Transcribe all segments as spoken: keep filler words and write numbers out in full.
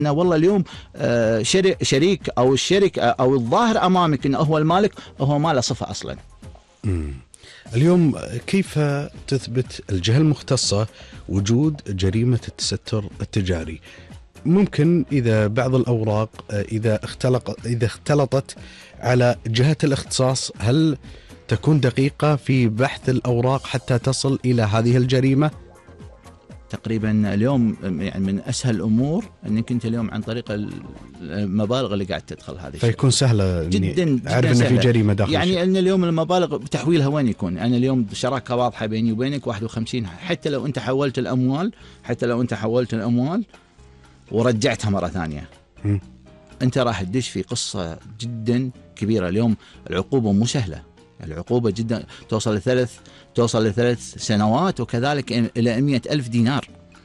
والله اليوم شريك او الشريك او الظاهر امامك انه هو المالك، هو ما له صفه اصلا. مم. اليوم كيف تثبت الجهة المختصة وجود جريمة التستر التجاري؟ ممكن إذا بعض الأوراق إذا اختلق إذا اختلطت على جهة الاختصاص، هل تكون دقيقة في بحث الأوراق حتى تصل إلى هذه الجريمة؟ تقريبا اليوم يعني من اسهل الامور انك انت اليوم عن طريق المبالغ اللي قاعد تدخل هذه فيكون سهله جدا جدا عارف ان في جريمه داخل يعني الشيء. ان اليوم المبالغ تحويلها وين يكون؟ انا اليوم شراكه واضحه بيني وبينك واحد وخمسين، حتى لو انت حولت الاموال حتى لو انت حولت الاموال ورجعتها مره ثانيه م. انت راح تدش في قصه جدا كبيره. اليوم العقوبه مو سهله، العقوبة جدا توصل لثلاث توصل لثلاث سنوات وكذلك إلى مئة ألف دينار.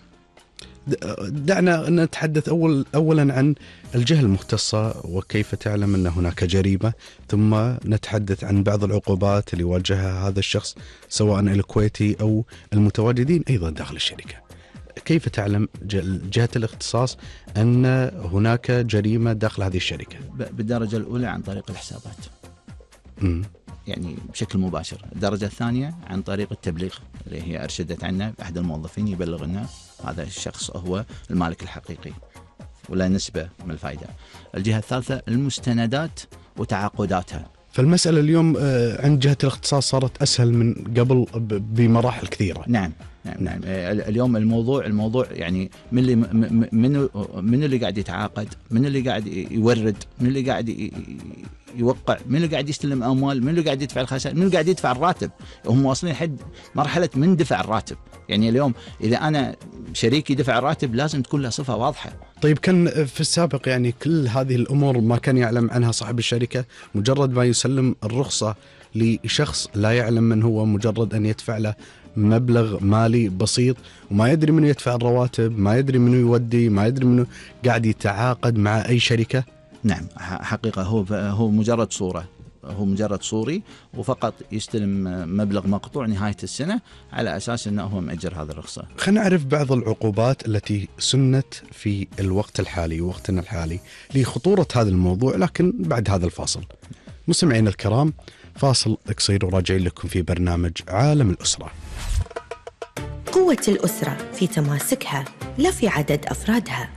دعنا نتحدث أول أولا عن الجهة المختصة وكيف تعلم أن هناك جريمة، ثم نتحدث عن بعض العقوبات اللي واجهها هذا الشخص سواء الكويتي أو المتواجدين أيضا داخل الشركة. كيف تعلم جهة الاختصاص أن هناك جريمة داخل هذه الشركة؟ بالدرجة الأولى عن طريق الحسابات م. يعني بشكل مباشر. الدرجة الثانية عن طريق التبليغ اللي هي أرشدت عنا أحد الموظفين يبلغ لنا هذا الشخص هو المالك الحقيقي ولا نسبة من الفائدة. الجهة الثالثة المستندات وتعاقداتها. فالمسألة اليوم عند جهة الاختصاص صارت أسهل من قبل بمراحل كثيرة. نعم نعم نعم. اليوم الموضوع الموضوع يعني من اللي من من اللي قاعد يتعاقد، من اللي قاعد يورد، من اللي قاعد يوقع، من اللي قاعد يستلم اموال، من اللي قاعد يدفع الخسائر، من اللي قاعد يدفع الراتب. هم واصلين حد مرحله من دفع الراتب. يعني اليوم اذا انا شريكي دفع الراتب لازم تكون له صفه واضحه. طيب كان في السابق يعني كل هذه الامور ما كان يعلم عنها صاحب الشركه، مجرد ما يسلم الرخصه لشخص لا يعلم من هو، مجرد ان يدفع له مبلغ مالي بسيط وما يدري منه يدفع الرواتب، ما يدري منه يودي، ما يدري منه قاعد يتعاقد مع أي شركة. نعم حقيقة هو هو مجرد صورة، هو مجرد صوري وفقط يستلم مبلغ مقطوع نهاية السنة على أساس أنه هو مأجر هذا الرخصة. خلينا نعرف بعض العقوبات التي سنت في الوقت الحالي وقتنا الحالي لخطورة هذا الموضوع، لكن بعد هذا الفاصل. مستمعين الكرام، فاصل قصير وراجعين لكم في برنامج عالم الأسرة. قوة الأسرة في تماسكها لا في عدد أفرادها.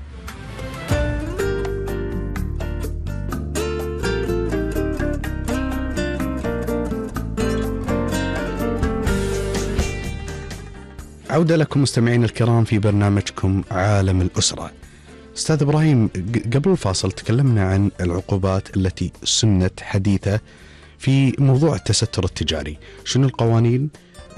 عودة لكم مستمعين الكرام في برنامجكم عالم الأسرة. أستاذ إبراهيم، قبل الفاصل تكلمنا عن العقوبات التي سنت حديثة في موضوع التستر التجاري. شنو القوانين؟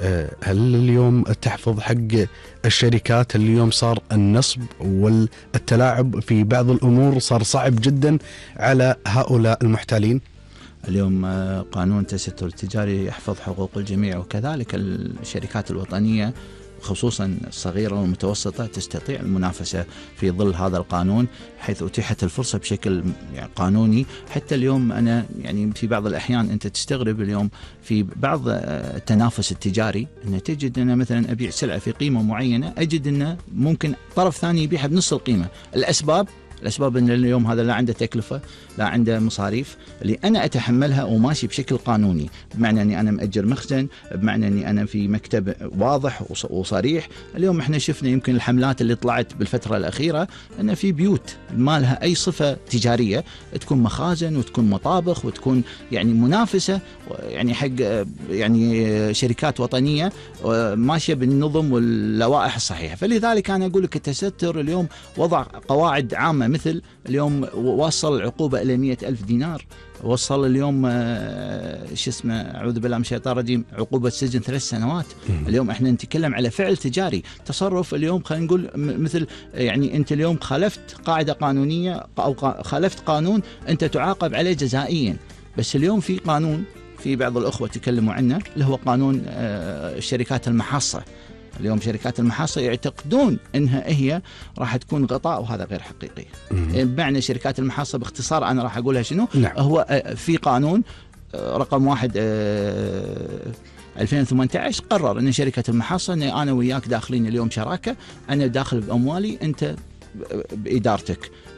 هل اليوم تحفظ حق الشركات؟ اليوم صار النصب والتلاعب في بعض الأمور صار صعب جدا على هؤلاء المحتالين. اليوم قانون التستر التجاري يحفظ حقوق الجميع، وكذلك الشركات الوطنية خصوصا الصغيرة والمتوسطة تستطيع المنافسة في ظل هذا القانون، حيث أتيحت الفرصة بشكل يعني قانوني. حتى اليوم أنا يعني في بعض الأحيان أنت تستغرب اليوم في بعض التنافس التجاري أن تجد أن مثلا أبيع سلعة في قيمة معينة، أجد أن ممكن طرف ثاني يبيعها بنص القيمة. الأسباب الأسباب أن اليوم هذا لا عنده تكلفة، لا عنده مصاريف اللي أنا أتحملها وماشي بشكل قانوني، بمعنى أني أنا مأجر مخزن، بمعنى أني أنا في مكتب واضح وصريح. اليوم إحنا شفنا يمكن الحملات اللي طلعت بالفترة الأخيرة أن في بيوت ما لها أي صفة تجارية تكون مخازن وتكون مطابخ وتكون يعني منافسة يعني حق يعني شركات وطنية ماشية بالنظم واللوائح الصحيحة. فلذلك أنا أقول لك التستر اليوم وضع قواعد عامة، مثل اليوم وصل العقوبة إلى مئة ألف دينار، وصل اليوم شو اسمه أعوذ بالله من الشيطان الرجيم عقوبة سجن ثلاث سنوات. اليوم احنا نتكلم على فعل تجاري، تصرف اليوم خلينا نقول مثل يعني أنت اليوم خالفت قاعدة قانونية أو خالفت قانون أنت تعاقب عليه جزائيا. بس اليوم في قانون في بعض الأخوة تكلموا عنه اللي هو قانون الشركات المحاصة. اليوم شركات المحاصة يعتقدون أنها هي راح تكون غطاء، وهذا غير حقيقي. بمعنى شركات المحاصة باختصار أنا راح أقولها شنو. نعم. هو في قانون رقم واحد ألفين وثمانية عشر قرر أن شركة المحاصة أن أنا وياك داخلين اليوم شراكة، أنا داخل بأموالي أنت بإدارتك.